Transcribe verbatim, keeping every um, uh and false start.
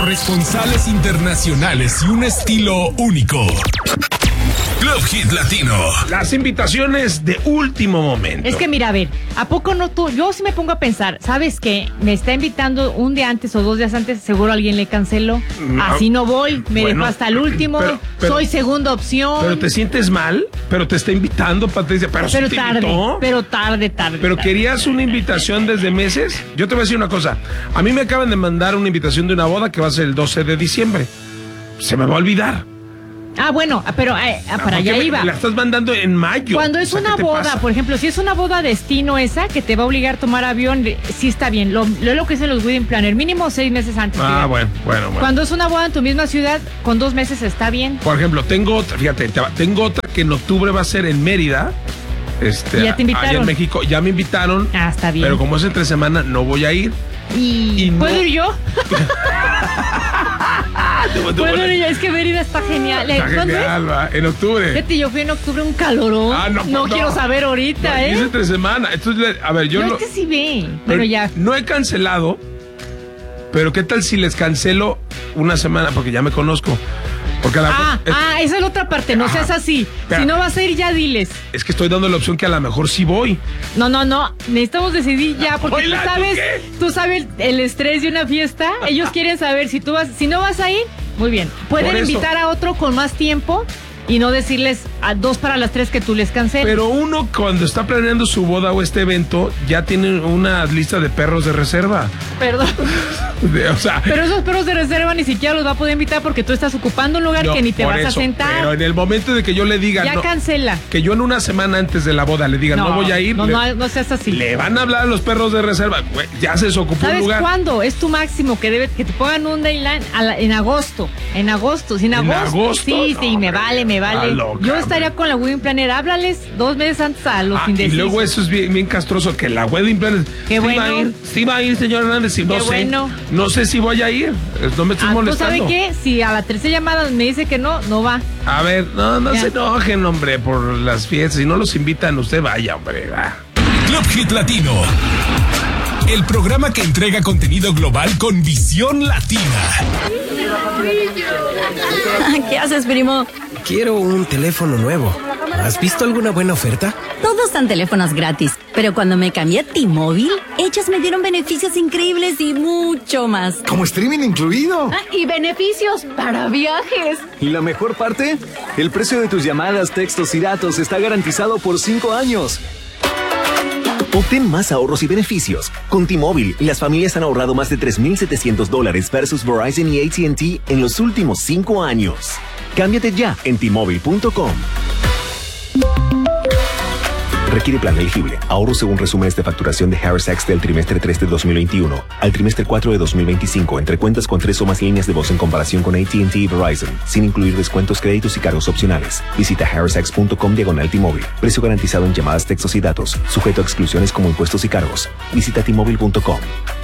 Responsales internacionales y un estilo único. Club Hit Latino. Las invitaciones de último momento. Es que mira, a ver, ¿a poco no tú? Yo sí me pongo a pensar, ¿sabes qué? Me está invitando un día antes o dos días antes, seguro alguien le canceló. No, así no voy, me bueno, dejó hasta el último, pero, pero, soy segunda opción. Pero te sientes mal, pero te está invitando, Patricia, pero, pero sí te tarde, invitó. Pero tarde, tarde. Pero tarde. querías una invitación desde meses. Yo te voy a decir una cosa, a mí me acaban de mandar una invitación de una boda que va a ser el doce de diciembre. Se me va a olvidar. Ah, bueno, pero eh, para allá me, iba. Me la estás mandando en mayo. Cuando es o sea, una boda, pasa? Por ejemplo, si es una boda destino esa, que te va a obligar a tomar avión, sí está bien. Lo, lo, lo que dicen los wedding planner, mínimo seis meses antes. Ah, bueno, bueno, bueno. Cuando es una boda en tu misma ciudad, con dos meses está bien. Por ejemplo, tengo otra, fíjate, tengo otra que en octubre va a ser en Mérida. Este, ¿Ya te invitaron? Allá en México, ya me invitaron. Ah, está bien. Pero como es entre semana, no voy a ir. ¿Y, ¿Y puedo no... ir yo? Bueno, es que Mérida está genial. Está genial, va, en octubre. Fíjate, yo fui en octubre un calorón. Ah, no, no, no quiero saber ahorita, no, ¿eh? Es entre semana. Entonces, a ver, yo. Yo no, este sí ve, pero ya. No he cancelado, pero ¿qué tal si les cancelo una semana? Porque ya me conozco. Porque a la ah, es, ah, esa es la otra parte, no ah, seas así. Pero, si no vas a ir, ya diles. Es que estoy dando la opción que a lo mejor sí voy. No, no, no, necesitamos decidir ya, porque Oila, tú sabes, ¿tú, tú sabes el estrés de una fiesta. Ellos quieren saber si tú vas, si no vas a ir, muy bien. Pueden invitar a otro con más tiempo y no decirles a dos para las tres que tú les canceles. Pero uno cuando está planeando su boda o este evento ya tiene una lista de perros de reserva. Perdón. De, o sea, pero esos perros de reserva ni siquiera los va a poder invitar porque tú estás ocupando un lugar no, que ni te vas eso, a sentar. Pero en el momento de que yo le diga ya no, cancela. Que yo en una semana antes de la boda le diga no, no voy a ir. No, le, no, no seas así. Le van a hablar a los perros de reserva. Ya se desocupó un lugar. ¿Sabes cuándo? Es tu máximo que debe que te pongan un deadline en agosto. En agosto. ¿En agosto? ¿En agosto? Sí, no, sí, me vale, me vale. Loca, yo estaría hombre. Con la wedding planner. Háblales dos meses antes a los ah, indecisos. Y luego eso es bien, bien castroso que la wedding planner. Qué sí bueno. Va a ir, sí va a ir, señor Hernández. Sí, no Qué sé. Bueno. No sé si voy a ir. No me estoy ah, molestando. ¿Tú sabes qué? Si a la tercera llamada me dice que no, no va. A ver, no, no ya. se enojen, hombre, por las fiestas. Si no los invitan, usted vaya, hombre. Va. Club Hit Latino. El programa que entrega contenido global con visión latina. ¿Qué haces, primo? Quiero un teléfono nuevo. ¿Has visto alguna buena oferta? Todos dan teléfonos gratis, pero cuando me cambié a T-Mobile, ellos me dieron beneficios increíbles y mucho más. Como streaming incluido. Ah, y beneficios para viajes. ¿Y la mejor parte? El precio de tus llamadas, textos y datos está garantizado por cinco años. Obtén más ahorros y beneficios. Con T-Mobile, las familias han ahorrado más de tres mil setecientos dólares versus Verizon y A T and T en los últimos cinco años. Cámbiate ya en T Mobile punto com. Requiere plan elegible. Ahorro según resúmenes de facturación de Harris X del trimestre tres de dos mil veintiuno al trimestre cuatro de dos mil veinticinco entre cuentas con tres o más líneas de voz en comparación con A T and T y Verizon, sin incluir descuentos, créditos y cargos opcionales. Visita harris x punto com diagonal T-Mobile. Precio garantizado en llamadas, textos y datos. Sujeto a exclusiones como impuestos y cargos. Visita T Mobile punto com.